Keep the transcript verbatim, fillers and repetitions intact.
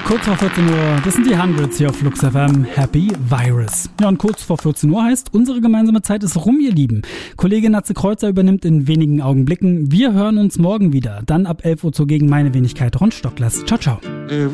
Kurz vor vierzehn Uhr, das sind die Hundreds hier auf Flux F M, Happy Virus. Ja, und kurz vor vierzehn Uhr heißt, unsere gemeinsame Zeit ist rum, ihr Lieben. Kollegin Natze Kreuzer übernimmt in wenigen Augenblicken. Wir hören uns morgen wieder, dann ab elf Uhr zur Gegen meine Wenigkeit Ron Stocklers. Ciao, ciao.